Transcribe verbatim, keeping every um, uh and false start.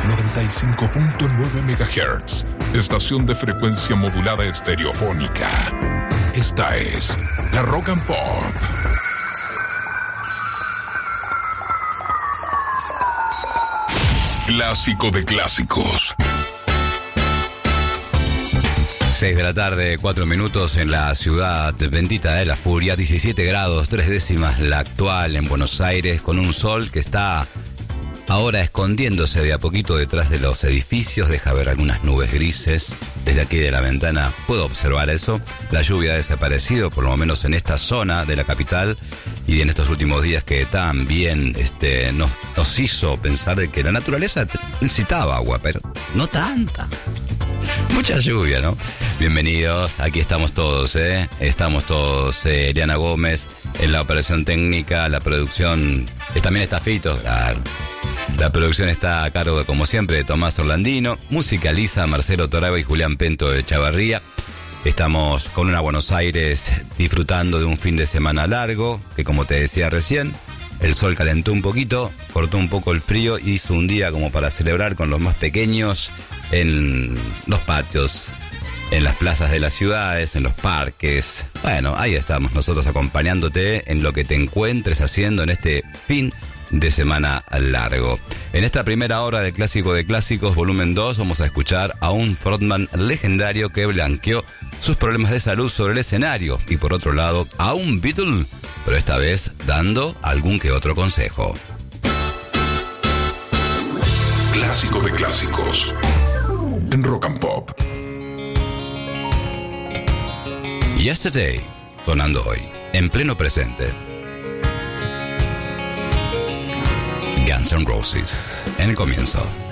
noventa y cinco punto nueve megahertz, estación de frecuencia modulada estereofónica. Esta es la Rock and Pop. Clásico de clásicos. seis de la tarde, cuatro minutos en la ciudad bendita de la furia, diecisiete grados, tres décimas la actual en Buenos Aires, con un sol que está ahora escondiéndose de a poquito detrás de los edificios, deja ver algunas nubes grises. Desde aquí de la ventana puedo observar eso. La lluvia ha desaparecido, por lo menos en esta zona de la capital, y en estos últimos días que también este, nos, nos hizo pensar de que la naturaleza necesitaba agua, pero no tanta. Mucha lluvia, ¿no? Bienvenidos, aquí estamos todos, ¿eh? Estamos todos, eh, Eliana Gómez en la operación técnica, la producción, eh, también está Fito, claro. La producción está a cargo, de, como siempre, de Tomás Orlandino, musicaliza Marcelo Toraba y Julián Pento de Chavarría. Estamos con una Buenos Aires disfrutando de un fin de semana largo, que como te decía recién, el sol calentó un poquito, cortó un poco el frío y hizo un día como para celebrar con los más pequeños en los patios, en las plazas de las ciudades, en los parques. Bueno, ahí estamos nosotros acompañándote en lo que te encuentres haciendo en este fin de semana largo. En esta primera hora de Clásico de Clásicos, volumen dos, vamos a escuchar a un frontman legendario que blanqueó sus problemas de salud sobre el escenario, y por otro lado a un Beatle, pero esta vez dando algún que otro consejo. Clásico de Clásicos en Rock and Pop. Yesterday, sonando hoy, en pleno presente. Guns N' Roses, en el comienzo.